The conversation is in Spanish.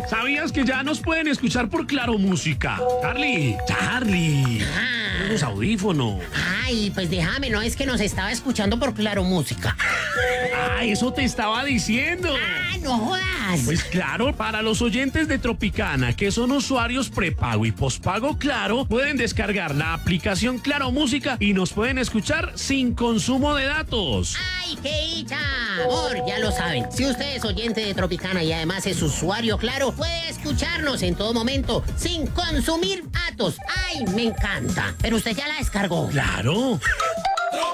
¿sabías que ya nos pueden escuchar por Claro Música? Charlie, los audífonos. Ay, pues déjame, no es que nos estaba escuchando por Claro Música. Eso te estaba diciendo. No jodas. Pues claro, para los oyentes de Tropicana, que son usuarios prepago y pospago Claro, pueden descargar la aplicación Claro Música y nos pueden escuchar sin consumo de datos. ¡Ay, qué dicha! Amor, ya lo saben. Si usted es oyente de Tropicana y además es usuario Claro, puede escucharnos en todo momento sin consumir datos. ¡Ay, me encanta! Pero usted ya la descargó. Claro.